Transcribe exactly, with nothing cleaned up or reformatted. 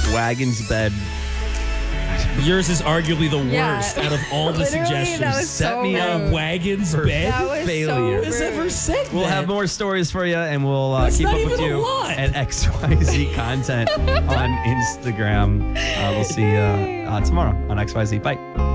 Wagon's bed. Yours is arguably the Yeah. worst out of all the Literally, suggestions. that was Set so me rude. up. Wagon's For bed? That was failure. so Who's rude. ever said We'll that? have more stories for you, and we'll uh, That's keep not up with even a you lot. at X Y Z Content on Instagram. Uh, we'll see you uh, tomorrow on X Y Z. Bye.